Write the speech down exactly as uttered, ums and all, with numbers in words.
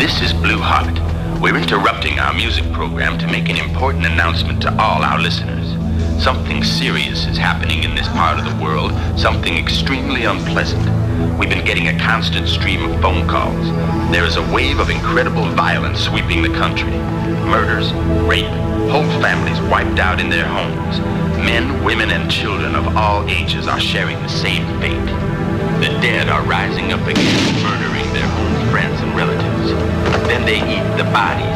This is Blue Heart. We're interrupting our music program to make an important announcement to all our listeners. Something serious is happening in this part of the world, something extremely unpleasant. We've been getting a constant stream of phone calls. There is a wave of incredible violence sweeping the country. Murders, rape, whole families wiped out in their homes. Men, women, and children of all ages are sharing the same fate. The dead are rising up again, murdering their own friends and relatives. Then they eat the bodies